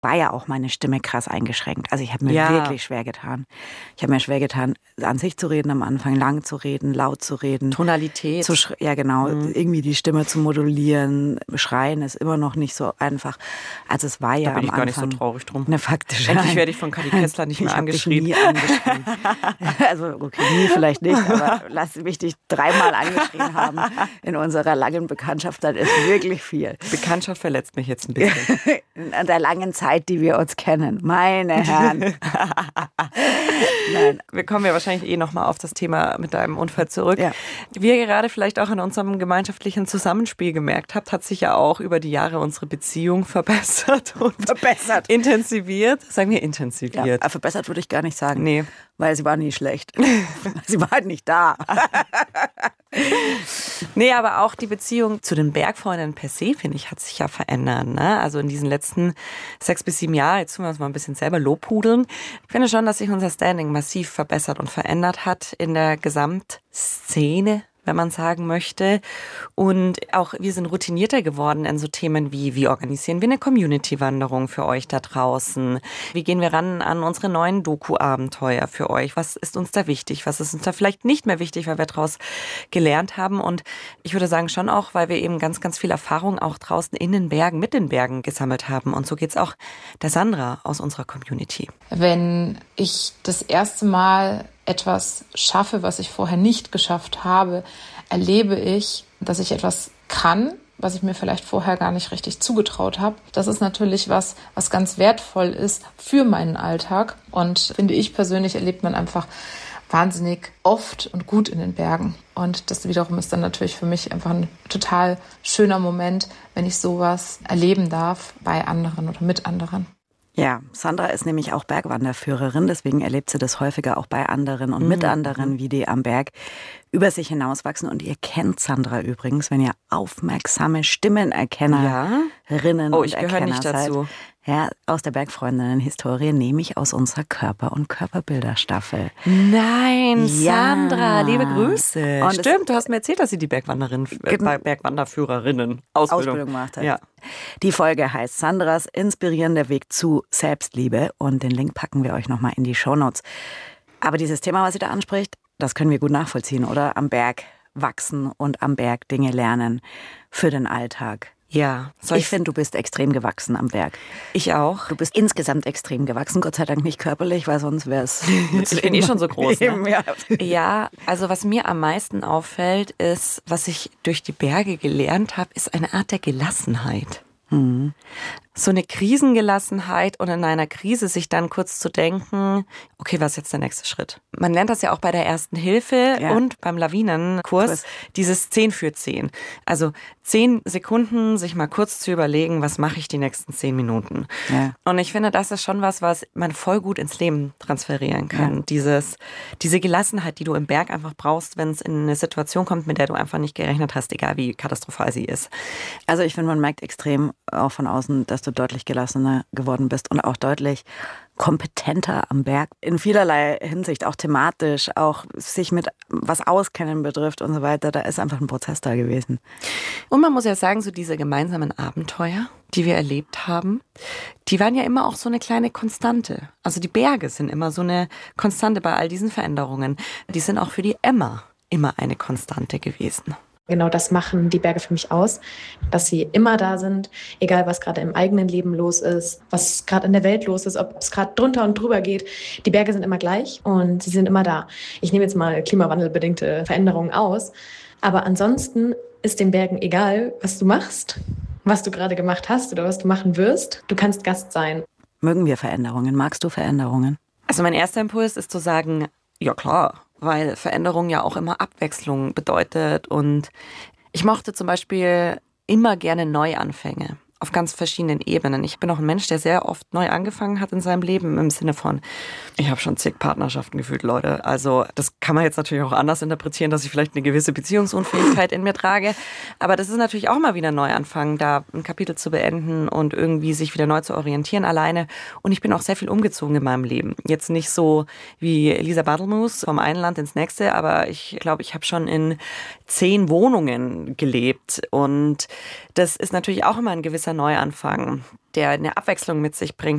war ja auch meine Stimme krass eingeschränkt. Also ich habe mir wirklich schwer getan. Ich habe mir schwer getan, an sich zu reden am Anfang, lang zu reden, laut zu reden. Tonalität. Ja, genau. Irgendwie die Stimme zu modulieren. Schreien ist immer noch nicht so einfach. Also es war ja am Anfang... Da bin ich gar nicht so traurig drum. Eine faktische... Endlich werde ich von Kati Kessler nicht mehr angeschrien. Ich habe dich nie angeschrien. Also okay, nie vielleicht nicht, aber lass mich dich 3-mal angeschrien haben in unserer langen Bekanntschaft. Das ist wirklich viel. Bekanntschaft verletzt mich jetzt ein bisschen. In der langen Zeit, die wir uns kennen. Meine Herren. Nein. Wir kommen ja wahrscheinlich nochmal auf das Thema mit deinem Unfall zurück. Ja. Wie ihr gerade vielleicht auch in unserem gemeinschaftlichen Zusammenspiel gemerkt habt, hat sich ja auch über die Jahre unsere Beziehung verbessert und intensiviert. Sagen wir intensiviert. Ja, verbessert würde ich gar nicht sagen. Nee. Weil sie war nie schlecht. Sie war halt nicht da. Nee, aber auch die Beziehung zu den Bergfreunden per se, finde ich, hat sich ja verändert. Ne? Also in diesen letzten 6 bis 7 Jahren, jetzt tun wir uns mal ein bisschen selber lobhudeln. Ich finde schon, dass sich unser Standing massiv verbessert und verändert hat in der Gesamtszene, wenn man sagen möchte. Und auch wir sind routinierter geworden in so Themen wie organisieren wir eine Community-Wanderung für euch da draußen? Wie gehen wir ran an unsere neuen Doku-Abenteuer für euch? Was ist uns da wichtig? Was ist uns da vielleicht nicht mehr wichtig, weil wir daraus gelernt haben? Und ich würde sagen schon auch, weil wir eben ganz, ganz viel Erfahrung auch draußen in den Bergen, mit den Bergen gesammelt haben. Und so geht's auch der Sandra aus unserer Community. Wenn ich das erste Mal etwas schaffe, was ich vorher nicht geschafft habe, erlebe ich, dass ich etwas kann, was ich mir vielleicht vorher gar nicht richtig zugetraut habe. Das ist natürlich was ganz wertvoll ist für meinen Alltag. Und finde ich persönlich, erlebt man einfach wahnsinnig oft und gut in den Bergen. Und das wiederum ist dann natürlich für mich einfach ein total schöner Moment, wenn ich sowas erleben darf bei anderen oder mit anderen. Ja, Sandra ist nämlich auch Bergwanderführerin, deswegen erlebt sie das häufiger auch bei anderen und mit anderen, wie die am Berg über sich hinauswachsen. Und ihr kennt Sandra übrigens, wenn ihr aufmerksame Stimmenerkennerinnen ich gehöre nicht dazu. Ja, aus der Bergfreundinnen-Historie nehme ich aus unserer Körper- und Körperbilder-Staffel. Nein, Sandra, liebe Grüße. Und stimmt, du hast mir erzählt, dass sie die Bergwanderführerinnen Ausbildung gemacht hat. Ja. Die Folge heißt Sandras inspirierender Weg zu Selbstliebe und den Link packen wir euch nochmal in die Shownotes. Aber dieses Thema, was sie da anspricht, das können wir gut nachvollziehen, oder? Am Berg wachsen und am Berg Dinge lernen für den Alltag. Ja. Ich finde, du bist extrem gewachsen am Berg. Ich auch. Du bist insgesamt extrem gewachsen, Gott sei Dank nicht körperlich, weil sonst wäre es... Ich bin schon so groß. Ne? Ja, also was mir am meisten auffällt, ist, was ich durch die Berge gelernt habe, ist eine Art der Gelassenheit. Mhm. So eine Krisengelassenheit und in einer Krise sich dann kurz zu denken, okay, was ist jetzt der nächste Schritt? Man lernt das ja auch bei der Ersten Hilfe und beim Lawinenkurs, dieses 10 für 10. Also 10 Sekunden sich mal kurz zu überlegen, was mache ich die nächsten 10 Minuten. Ja. Und ich finde, das ist schon was man voll gut ins Leben transferieren kann. Ja. Diese Gelassenheit, die du im Berg einfach brauchst, wenn es in eine Situation kommt, mit der du einfach nicht gerechnet hast, egal wie katastrophal sie ist. Also ich finde, man merkt extrem auch von außen, dass du deutlich gelassener geworden bist und auch deutlich kompetenter am Berg in vielerlei Hinsicht, auch thematisch, auch sich mit was auskennen betrifft und so weiter. Da ist einfach ein Prozess da gewesen. Und man muss ja sagen, so diese gemeinsamen Abenteuer, die wir erlebt haben, die waren ja immer auch so eine kleine Konstante. Also die Berge sind immer so eine Konstante bei all diesen Veränderungen. Die sind auch für die Emma immer eine Konstante gewesen. Genau das machen die Berge für mich aus, dass sie immer da sind, egal was gerade im eigenen Leben los ist, was gerade in der Welt los ist, ob es gerade drunter und drüber geht. Die Berge sind immer gleich und sie sind immer da. Ich nehme jetzt mal klimawandelbedingte Veränderungen aus, aber ansonsten ist den Bergen egal, was du machst, was du gerade gemacht hast oder was du machen wirst. Du kannst Gast sein. Mögen wir Veränderungen? Magst du Veränderungen? Also mein erster Impuls ist zu sagen, ja klar, weil Veränderung ja auch immer Abwechslung bedeutet. Und ich mochte zum Beispiel immer gerne Neuanfänge auf ganz verschiedenen Ebenen. Ich bin auch ein Mensch, der sehr oft neu angefangen hat in seinem Leben, im Sinne von, ich habe schon zig Partnerschaften gefühlt, Leute. Also das kann man jetzt natürlich auch anders interpretieren, dass ich vielleicht eine gewisse Beziehungsunfähigkeit in mir trage. Aber das ist natürlich auch mal wieder ein Neuanfang, da ein Kapitel zu beenden und irgendwie sich wieder neu zu orientieren alleine. Und ich bin auch sehr viel umgezogen in meinem Leben. Jetzt nicht so wie Lisa Bartelmus vom einen Land ins nächste, aber ich glaube, ich habe schon in 10 Wohnungen gelebt. Und das ist natürlich auch immer ein gewisser Neuanfang, der eine Abwechslung mit sich bringt,